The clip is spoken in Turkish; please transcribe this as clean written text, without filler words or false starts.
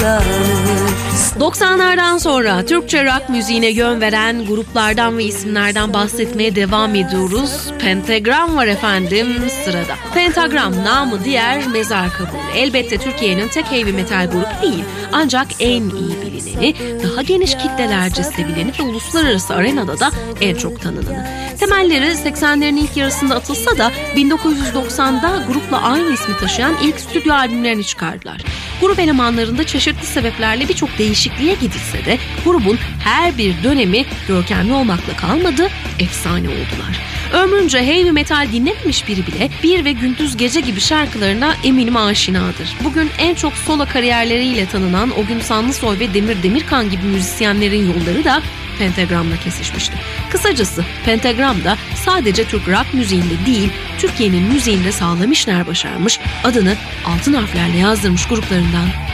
90'lardan sonra Türkçe rock müziğine yön veren gruplardan ve isimlerden bahsetmeye devam ediyoruz. Pentagram var efendim sırada. Pentagram namı diğer Mezar Kabul. Elbette Türkiye'nin tek heavy metal grubu değil. Ancak en iyi bilineni, daha geniş kitlelerce sevileni ve uluslararası arenada da en çok tanınanı. Temelleri 80'lerin ilk yarısında atılsa da 1990'da grupla aynı ismi taşıyan ilk stüdyo albümlerini çıkardılar. Grup elemanlarında çeşitli sebeplerle birçok değişikliğe gidilse de grubun her bir dönemi görkemli olmakla kalmadı, efsane oldular. Ömrünce heavy metal dinlememiş biri bile Bir ve Gündüz Gece gibi şarkılarına eminim aşinadır. Bugün en çok solo kariyerleriyle tanınan Ogün Sanlısoy ve Demir Demirkan gibi müzisyenlerin yolları da Pentagram'la kesişmişti. Kısacası Pentagram da sadece Türk rock müziğinde değil, Türkiye'nin müziğinde sağlam işler başarmış, adını altın harflerle yazdırmış gruplarından